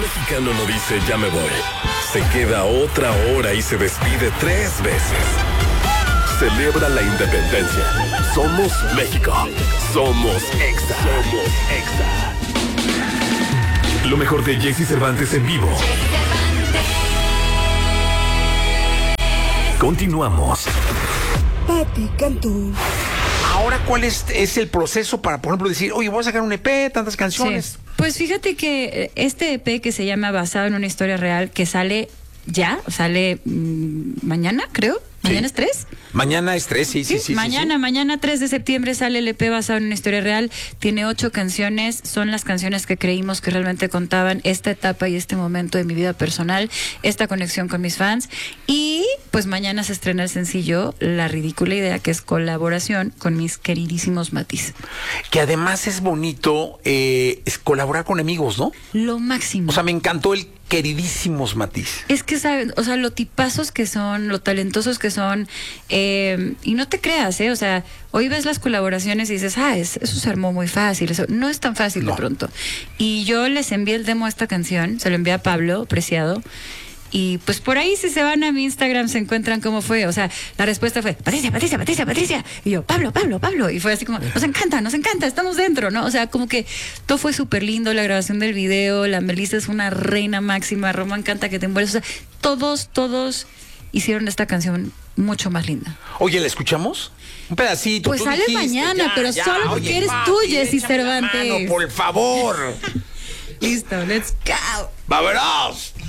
mexicano no dice ya me voy. Se queda otra hora y se despide 3 veces. Celebra la independencia. Somos México. Somos Exa. Somos Exa. Lo mejor de Jesse Cervantes en vivo. Continuamos. Pati Cantú. Ahora, ¿cuál es el proceso para, por ejemplo, decir, oye, voy a sacar un EP, tantas canciones? Sí. Pues fíjate que este EP que se llama Basado en una historia real, que sale mañana, creo. ¿Mañana es 3? Mañana es 3, sí. Mañana 3 de septiembre sale el EP basado en una historia real. Tiene 8 canciones. Son las canciones que creímos que realmente contaban esta etapa y este momento de mi vida personal, esta conexión con mis fans. Y pues mañana se estrena el sencillo La Ridícula Idea, que es colaboración con mis queridísimos Matiz. Que además es bonito es colaborar con amigos, ¿no? Lo máximo. O sea, me encantó el queridísimos Matiz. Es que, ¿saben? O sea, lo tipazos que son, lo talentosos que son, y no te creas, o sea, hoy ves las colaboraciones y dices, eso se armó muy fácil, eso no es tan fácil de pronto. Y yo les envié el demo a esta canción, se lo envié a Pablo Preciado, y pues por ahí si se van a mi Instagram se encuentran cómo fue, o sea, la respuesta fue, Patricia, y yo, Pablo, y fue así como, nos encanta, estamos dentro, ¿no? O sea, como que todo fue súper lindo, la grabación del video, la Melissa es una reina máxima, Roma encanta que te envuelves, o sea, todos hicieron esta canción mucho más linda. Oye, ¿la escuchamos? Un pedacito. Pues sale mañana, pero solo porque eres tú, Jesse Cervantes. Por favor. Listo, let's go. ¡Vámonos!